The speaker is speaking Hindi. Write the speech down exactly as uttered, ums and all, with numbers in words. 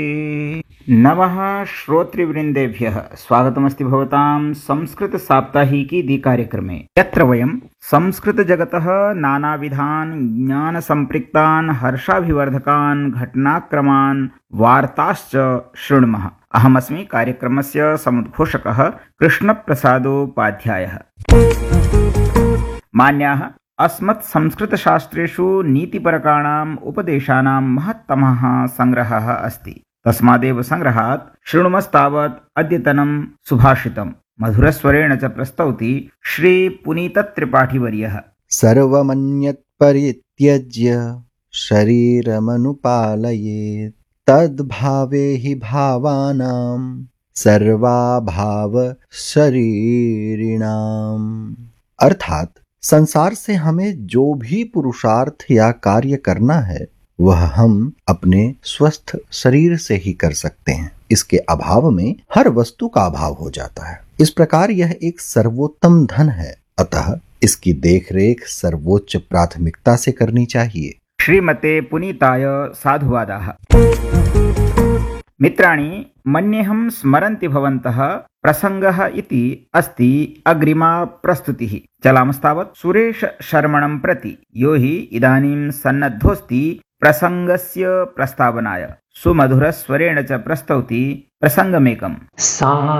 नमः श्रोतृवृन्देभ्यः स्वागतमस्ति भवतां संस्कृतसाप्ताहिकी दि कार्यक्रमे यत्र वयं संस्कृतजगतः नानाविधान् ज्ञानसम्पृक्तान् हर्षाभिवर्धकान् घटनाक्रमान् वार्ताश्च शृणुमः। अहमस्मि कार्यक्रमस्य समुद्घोषकः कृष्णप्रसादोपाध्यायः। मान्याः, अस्मत् संस्कृतशास्त्रेषु नीतिपरकाणाम् उपदेशानां महत्तमः सङ्ग्रहः अस्ति। तस्मादेव संग्रहात् शृणुमस्तावत् अद्यतनं सुभाषितं मधुरस्वरेण च प्रस्तौति श्री पुनीतत्रिपाठिवर्यः। सर्वमन्यत् परित्यज्य शरीरमनुपालयेत् तद्भावे हि भावानां सर्वाभाव शरीरिणाम्। अर्थात संसार से हमें जो भी पुरुषार्थ या कार्य करना है वह हम अपने स्वस्थ शरीर से ही कर सकते हैं। इसके अभाव में हर वस्तु का अभाव हो जाता है। इस प्रकार यह एक सर्वोत्तम धन है, अतः इसकी देखरेख सर्वोच्च प्राथमिकता से करनी चाहिए। श्रीमते पुनीताय साधुवादाः। मित्राणि, मन्येऽहं स्मरन्ति भवन्तः प्रसङ्गः इति अस्ति अग्रिमा प्रस्तुतिः। चलामस्तावत् सुरेश शर्मणं प्रति, यो हि इदानीं सन्नद्धोऽस्ति प्रसङ्गस्य प्रस्तावनाय। सुमधुरस्वरेण च प्रस्तौति प्रसङ्गमेकम्। सा